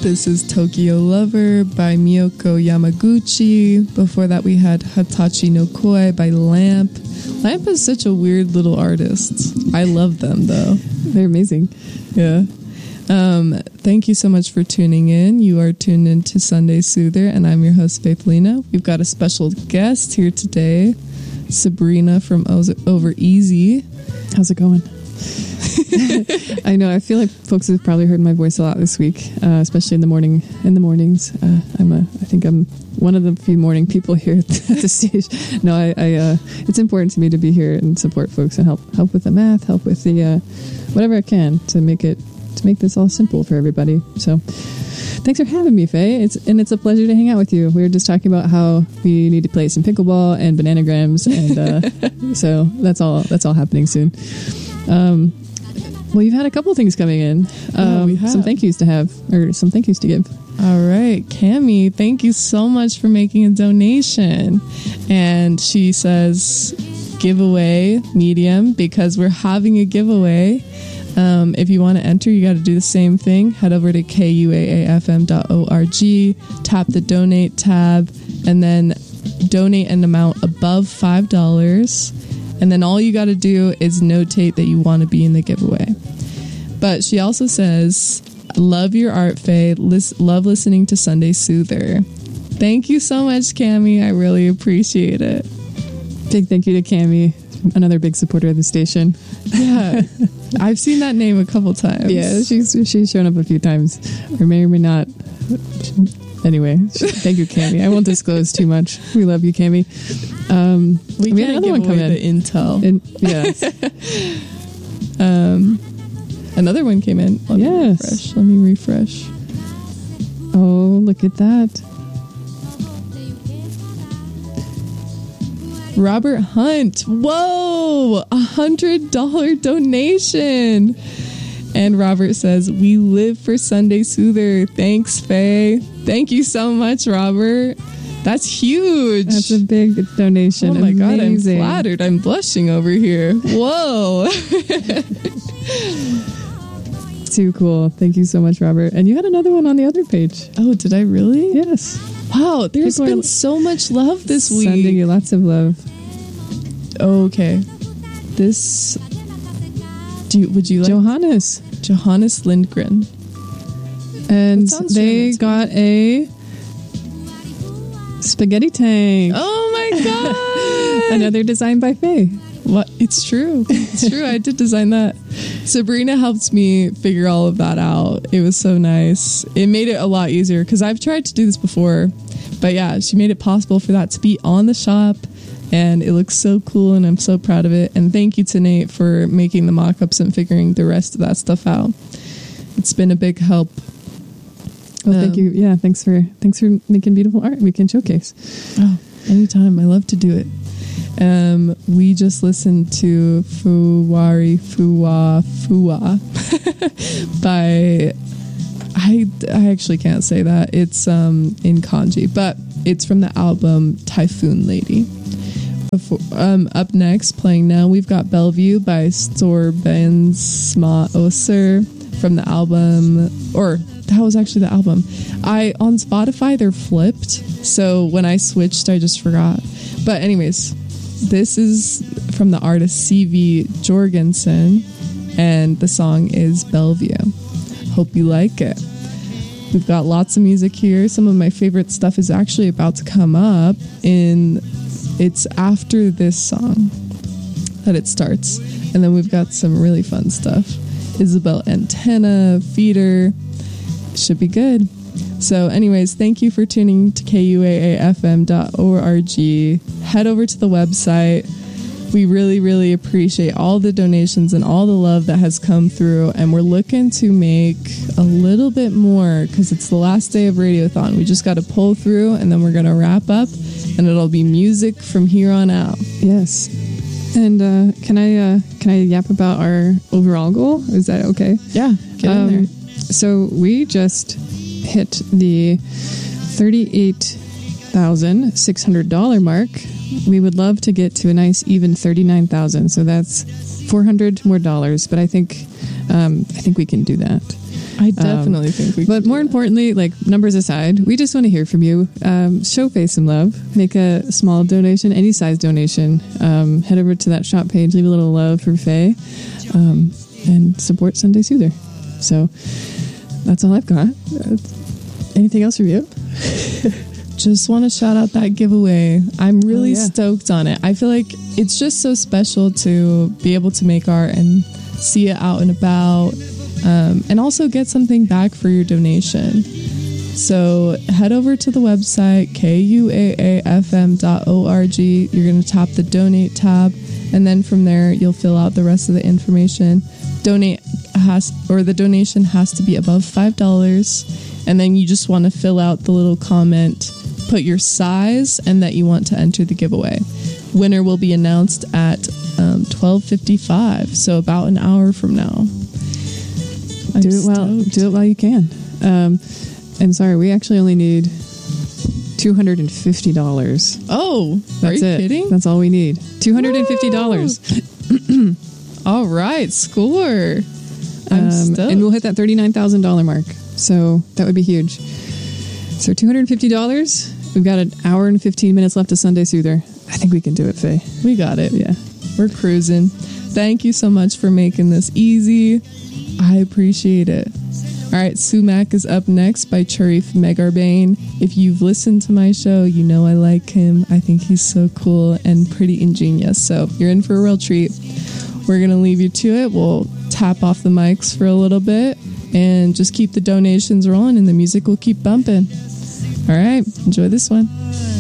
This is Tokyo Lover by Miyoko Yamaguchi. Before that, we had Hatachi no Koi by Lamp. Lamp is such a weird little artist. I love them, though. They're amazing. Yeah. Thank you so much for tuning in. You are tuned in to Sunday Soother, and I'm your host, Faith Lena. We've got a special guest here today, Sabrina from Over Easy. How's it going? I know. I feel like folks have probably heard my voice a lot this week, especially in the mornings. I think I'm one of the few morning people here at the stage. No, it's important to me to be here and support folks and help with the math, help with the whatever I can to make this all simple for everybody. So, thanks for having me, Faye. It's a pleasure to hang out with you. We were just talking about how we need to play some pickleball and bananagrams, and so that's all happening soon. Well, you've had a couple things coming in. We have some thank yous to give. All right, Cami, thank you so much for making a donation. And she says, giveaway medium, because we're having a giveaway. If you want to enter, you got to do the same thing. Head over to kuaafm.org, tap the donate tab, and then donate an amount above $5. And then all you got to do is notate that you want to be in the giveaway. But she also says, love your art, Faye. Love listening to Sunday Soother. Thank you so much, Cami. I really appreciate it. Big thank you to Cami, another big supporter of the station. Yeah, I've seen that name a couple times. Yeah, she's shown up a few times, or may not. Anyway, thank you, Cami. I won't disclose too much. We love you, Cami. We had another one come in. The intel. Yes. Another one came in. Let me refresh. Oh, look at that. Robert Hunt. Whoa! $100 donation. And Robert says, we live for Sunday Soother. Thanks, Faye. Thank you so much, Robert. That's huge. That's a big donation. Oh my God, I'm flattered. I'm blushing over here. Whoa. Too cool. Thank you so much, Robert. And you had another one on the other page. Oh, did I really? Yes. Wow, there's been so much love this week. Sending you lots of love. Okay. This... Would you like... Johannes Lindgren. And they got a spaghetti tank. Oh my God. Another design by Faye. What? It's true. It's true. I did design that. Sabrina helped me figure all of that out. It was so nice. It made it a lot easier because I've tried to do this before. But yeah, she made it possible for that to be on the shop. And it looks so cool, and I'm so proud of it. And thank you to Nate for making the mock-ups and figuring the rest of that stuff out. It's been a big help. Well, thank you. Yeah, thanks for making beautiful art we can showcase. Oh, anytime. I love to do it. We just listened to Fuwari Fuwa by... I actually can't say that. It's in kanji, but it's from the album Typhoon Lady. Up next, playing now, we've got Bellevue by Storbensma Oser from the album, or that was actually the album. On Spotify, they're flipped, so when I switched, I just forgot. But anyways, this is from the artist C.V. Jorgensen, and the song is Bellevue. Hope you like it. We've got lots of music here. Some of my favorite stuff is actually about to come up it's after this song that it starts. And then we've got some really fun stuff. Isabel Antenna, Feeder. Should be good. So anyways, thank you for tuning to kuaafm.org. Head over to the website. We really, really appreciate all the donations and all the love that has come through. And we're looking to make a little bit more because it's the last day of Radiothon. We just got to pull through and then we're going to wrap up and it'll be music from here on out. Yes. And can I yap about our overall goal? Is that okay? Yeah, get in there. So we just hit the $38,600 mark. We would love to get to a nice even $39,000. So that's $400 more dollars. But I think we can do that. I definitely think we can. But more importantly, like numbers aside, we just want to hear from you. Show Faye some love. Make a small donation, any size donation. Head over to that shop page, leave a little love for Faye, and support Sunday Soother. So that's all I've got. Anything else from you? Just want to shout out that giveaway. I'm really stoked on it. I feel like it's just so special to be able to make art and see it out and about, and also get something back for your donation. So head over to the website kuaafm.org. You're going to tap the donate tab, and then from there you'll fill out the rest of the information. The donation has to be above $5, and then you just want to fill out the little comment, put your size, and that you want to enter the giveaway. Winner will be announced at 12:55, so about an hour from now. Do it while you can. And sorry, we actually only need $250. Oh, that's it. Kidding? That's all we need. $250. All right, score. I'm stoked. And we'll hit that $39,000 mark. So that would be huge. So $250. We've got an hour and 15 minutes left of Sunday Soother. I think we can do it, Faye. We got it. Yeah. We're cruising. Thank you so much for making this easy. I appreciate it. All right, Sumac is up next by Sharif Megarbane. If you've listened to my show, you know I like him. I think he's so cool and pretty ingenious. So you're in for a real treat. We're going to leave you to it. We'll tap off the mics for a little bit and just keep the donations rolling, and the music will keep bumping. All right, enjoy this one.